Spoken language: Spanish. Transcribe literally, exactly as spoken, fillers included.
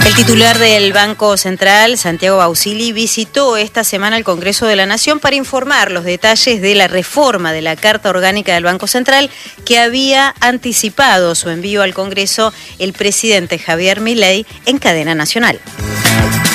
El titular del Banco Central, Santiago Bausili, visitó esta semana el Congreso de la Nación para informar los detalles de la reforma de la Carta Orgánica del Banco Central que había anticipado su envío al Congreso el presidente Javier Milei en cadena nacional.